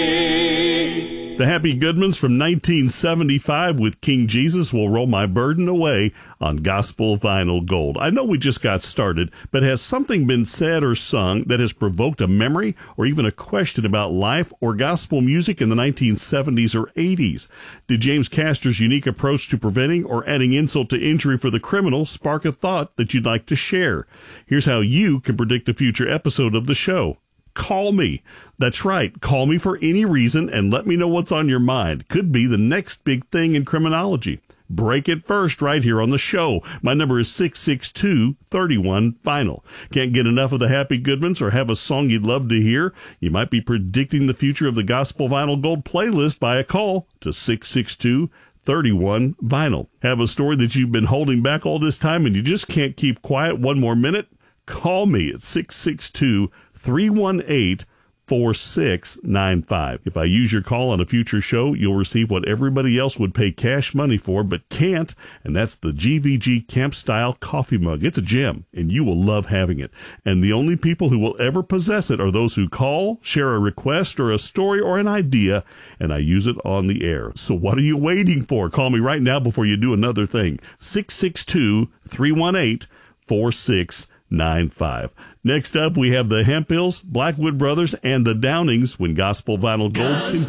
The Happy Goodmans from 1975 with King Jesus Will Roll My Burden Away on Gospel Vinyl Gold. I know we just got started, but has something been said or sung that has provoked a memory or even a question about life or gospel music in the 1970s or 80s? Did James Castor's unique approach to preventing or adding insult to injury for the criminal spark a thought that you'd like to share? Here's how you can predict a future episode of the show. Call me. That's right. Call me for any reason and let me know what's on your mind. Could be the next big thing in criminology. Break it first right here on the show. My number is 662-31-VINYL. Can't get enough of the Happy Goodmans or have a song you'd love to hear? You might be predicting the future of the Gospel Vinyl Gold playlist by a call to 662-31-VINYL. Have a story that you've been holding back all this time and you just can't keep quiet one more minute? Call me at 662-318-4695. If I use your call on a future show, you'll receive what everybody else would pay cash money for but can't, and that's the GVG Camp Style coffee mug. It's a gem, and you will love having it. And the only people who will ever possess it are those who call, share a request or a story or an idea, and I use it on the air. So what are you waiting for? Call me right now before you do another thing. 662-318-4695. Next up, we have the Hemphills, Blackwood Brothers, and the Downings when Gospel Vinyl Gold continues.